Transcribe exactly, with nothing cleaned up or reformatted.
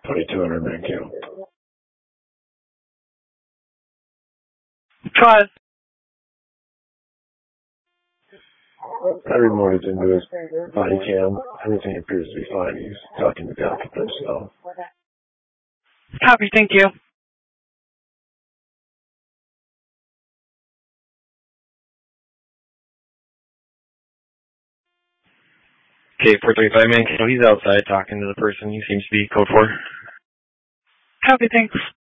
twenty-two hundred Mankato. Five. I remoted into his body cam. Everything appears to be fine. He's talking to the occupants, so. Copy, thank you. Okay, four thirty-five Mankato, he's outside talking to the person he seems to be code for. Copy, thanks.